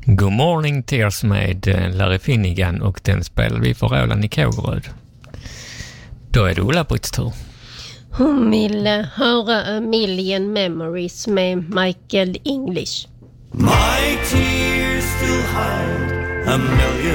God morning Tears med Larry Finnegan och den spelar vi för Roland i Kågeröd. Då är det Ulla-Britts tur. Hon ville höra A Million Memories med Michael English. My tears still hide a million